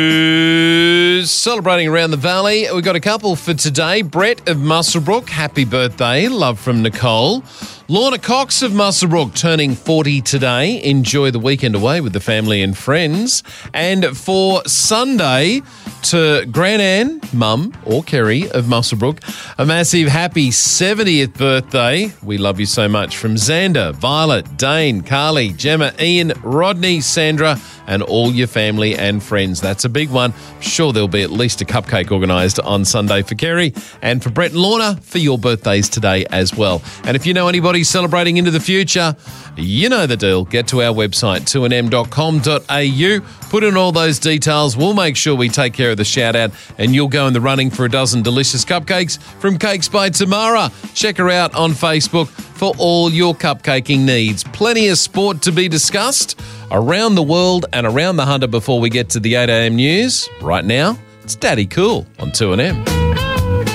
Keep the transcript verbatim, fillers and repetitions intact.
Celebrating around the valley, we've got a couple for today. Brett of Muswellbrook, happy birthday. Love from Nicole. Lorna Cox of Muswellbrook turning forty today. Enjoy the weekend away with the family and friends. And for Sunday, to Gran Ann, Mum, or Kerry of Muswellbrook, a massive happy seventieth birthday. We love you so much from Xander, Violet, Dane, Carly, Gemma, Ian, Rodney, Sandra, and all your family and friends. That's a big one. I'm sure there'll be at least a cupcake organised on Sunday for Kerry and for Brett and Lorna for your birthdays today as well. And if you know anybody celebrating into the future, you know the deal. Get to our website, two n m dot com dot a u, put in all those details. We'll make sure we take care of the shout out and you'll go in the running for a dozen delicious cupcakes from Cakes by Tamara. Check her out on Facebook for all your cupcaking needs. Plenty of sport to be discussed around the world and around the Hunter before we get to the eight a m news. Right now, it's Daddy Cool on two N M.